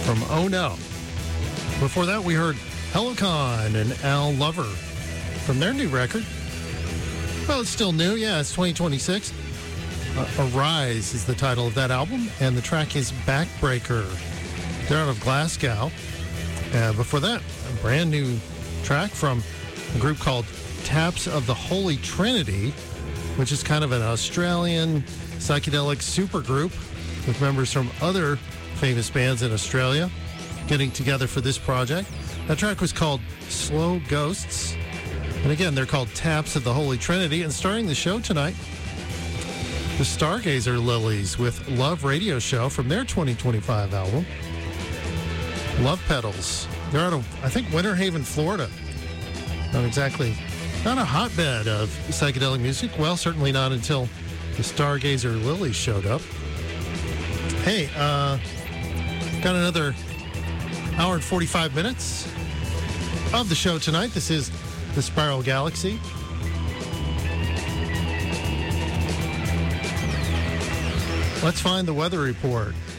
from Oh No. Before that, we heard Helicon and Al Lover from their new record. Well, it's still new. Yeah, it's 2026. Arise is the title of that album, and the track is Backbreaker. They're out of Glasgow. Before that, a brand new track from a group called Taps of the Holy Trinity, which is kind of an Australian psychedelic supergroup with members from other famous bands in Australia getting together for this project. That track was called Slow Ghosts. And again, they're called Taps of the Holy Trinity. And starting the show tonight, the Stargazer Lilies with Love Radio Show from their 2025 album, Love Petals. They're out of, I think, Winter Haven, Florida. Not a hotbed of psychedelic music. Well, certainly not until the Stargazer Lilies showed up. Hey, got another hour and 45 minutes of the show tonight. This is the Spiral Galaxy. Let's find the weather report.